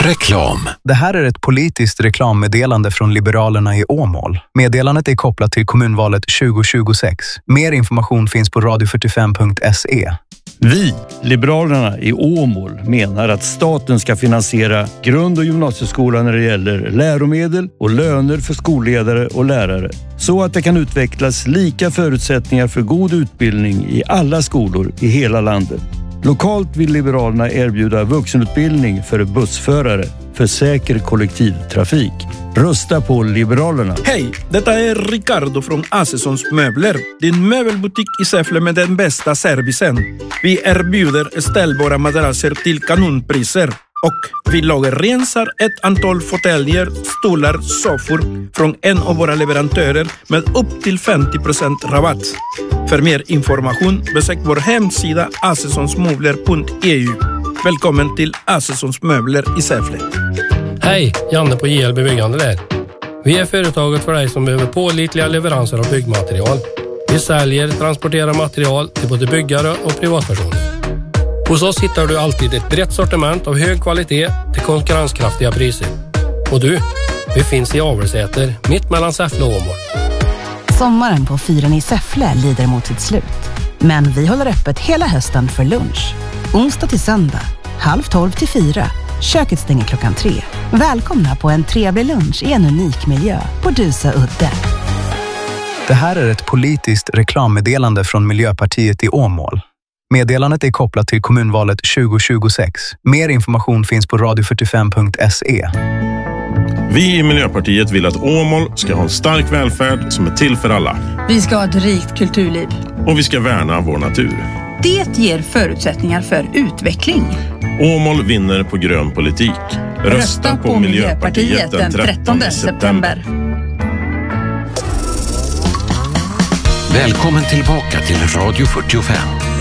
Reklam. Det här är ett politiskt reklammeddelande från Liberalerna i Åmål. Meddelandet är kopplat till kommunvalet 2026. Mer information finns på radio45.se. Vi, Liberalerna i Åmål, menar att staten ska finansiera grund- och gymnasieskolan när det gäller läromedel och löner för skolledare och lärare. Så att det kan utvecklas lika förutsättningar för god utbildning i alla skolor i hela landet. Lokalt vill Liberalerna erbjuda vuxenutbildning för bussförare för säker kollektivtrafik. Rösta på Liberalerna. Hej, detta är Ricardo från Assessons Möbler. Din möbelbutik i Säffle med den bästa servicen. Vi erbjuder ställbara madrasser till kanonpriser. Och vi lagerrensar ett antal fåtöljer, stolar, soffor från en av våra leverantörer med upp till 50% rabatt. För mer information besök vår hemsida assessonsmöbler.eu. Välkommen till Assessons Möbler i Säffle. Hej, Janne på JLB Byggande där. Vi är företaget för dig som behöver pålitliga leveranser av byggmaterial. Vi säljer, transporterar material till både byggare och privatpersoner. Hos oss hittar du alltid ett brett sortiment av hög kvalitet till konkurrenskraftiga priser. Och du, vi finns i Avlesäter, mitt mellan Säffle och Åmål. Sommaren på Fyren i Säffle lider mot sitt slut. Men vi håller öppet hela hösten för lunch. Onsdag till söndag, 11:30 till 4. Köket stänger klockan 3. Välkomna på en trevlig lunch i en unik miljö på Dusa udde. Det här är ett politiskt reklammeddelande från Miljöpartiet i Åmål. Meddelandet är kopplat till kommunvalet 2026. Mer information finns på radio45.se. Vi i Miljöpartiet vill att Åmål ska ha en stark välfärd som är till för alla. Vi ska ha ett rikt kulturliv. Och vi ska värna vår natur. Det ger förutsättningar för utveckling. Åmål vinner på grön politik. Rösta på Miljöpartiet den 13 september. Välkommen tillbaka till Radio 45.